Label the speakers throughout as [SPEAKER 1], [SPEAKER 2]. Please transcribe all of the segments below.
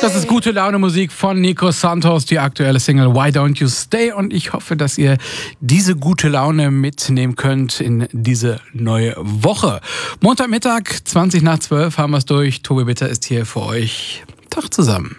[SPEAKER 1] Das ist gute Laune Musik von Nico Santos, die aktuelle Single Why Don't You Stay. Und ich hoffe, dass ihr diese gute Laune mitnehmen könnt in diese neue Woche. Montagmittag, 20 nach 12 haben wir es durch. Tobi Bitter ist hier für euch. Tag zusammen.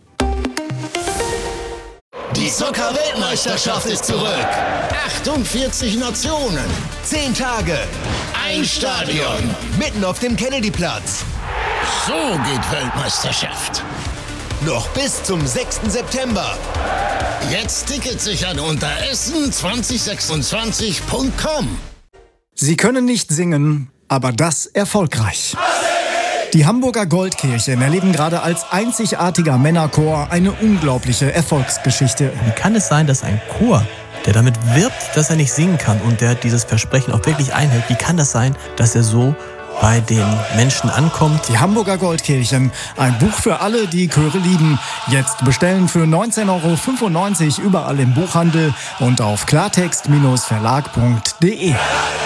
[SPEAKER 2] Die Soccer-Weltmeisterschaft ist zurück. 48 Nationen, 10 Tage, ein Stadion, mitten auf dem Kennedy-Platz. So geht Weltmeisterschaft. Noch bis zum 6. September. Jetzt Tickets sichern unter essen2026.com.
[SPEAKER 3] Sie können nicht singen, aber das erfolgreich. Die Hamburger Goldkirchen erleben gerade als einzigartiger Männerchor eine unglaubliche Erfolgsgeschichte.
[SPEAKER 4] Wie kann es sein, dass ein Chor, der damit wirbt, dass er nicht singen kann und der dieses Versprechen auch wirklich einhält, wie kann das sein, dass er so bei den Menschen ankommt?
[SPEAKER 3] Die Hamburger Goldkirchen, ein Buch für alle, die Chöre lieben. Jetzt bestellen für 19,95 € überall im Buchhandel und auf klartext-verlag.de.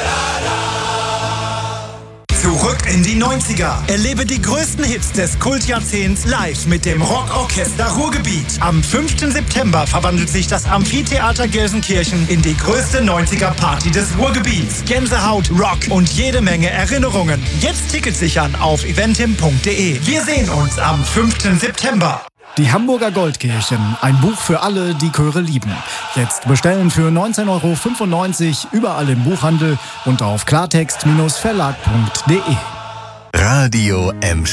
[SPEAKER 5] Zurück in die 90er. Erlebe die größten Hits des Kultjahrzehnts live mit dem Rockorchester Ruhrgebiet. Am 5. September verwandelt sich das Amphitheater Gelsenkirchen in die größte 90er-Party des Ruhrgebiets. Gänsehaut, Rock und jede Menge Erinnerungen. Jetzt Tickets sichern auf eventim.de. Wir sehen uns am 5. September.
[SPEAKER 3] Die Hamburger Goldkirchen, ein Buch für alle, die Chöre lieben. Jetzt bestellen für 19,95 € überall im Buchhandel und auf klartext-verlag.de.
[SPEAKER 6] Radio M.